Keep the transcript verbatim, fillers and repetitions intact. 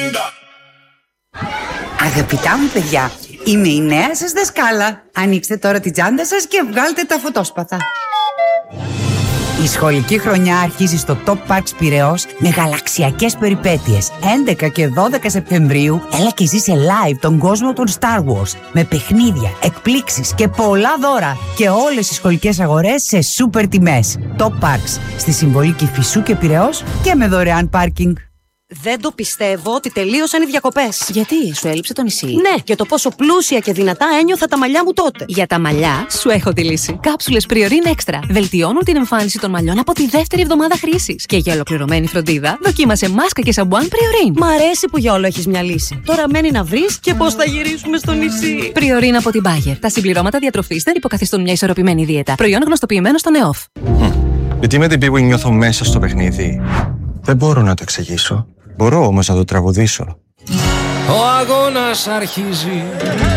Αγαπητά μου παιδιά, είμαι η νέα σας δασκάλα. Ανοίξτε τώρα την τσάντα σας και βγάλτε τα φωτόσπαθα. Η σχολική χρονιά αρχίζει στο Top Parks Πειραιώς με γαλαξιακές περιπέτειες. έντεκα και δώδεκα Σεπτεμβρίου έλα και ζήσε live τον κόσμο των Star Wars με παιχνίδια, εκπλήξεις και πολλά δώρα και όλες οι σχολικές αγορές σε σούπερ τιμές. Top Parks στη Συμβολή Κηφισού και Πειραιώς και με δωρεάν πάρκινγκ. Δεν το πιστεύω ότι τελείωσαν οι διακοπές. Γιατί, σου έλειψε το νησί? Ναι, και το πόσο πλούσια και δυνατά ένιωθα τα μαλλιά μου τότε. Για τα μαλλιά, σου έχω τη λύση. Κάψουλες Priorin Extra. Βελτιώνουν την εμφάνιση των μαλλιών από τη δεύτερη εβδομάδα χρήσης. Και για ολοκληρωμένη φροντίδα, δοκίμασε μάσκα και σαμπουάν Priorin. Μ' αρέσει που για όλο έχεις μια λύση. Τώρα μένει να βρεις και πώς θα γυρίσουμε στο νησί. Priorin από την Bayer. Τα συμπληρώματα διατροφής δεν υποκαθιστούν μια ισορροπημένη δίαιτα. Προϊόν γνωστοποιημένο στον ΕΟΦ. Γιατί με την πίγου νιώθω μέσα στο παιχνίδι. Δεν μπορώ να το εξηγήσω. Μπορώ όμως να το τραγουδήσω. Ο αγώνας αρχίζει.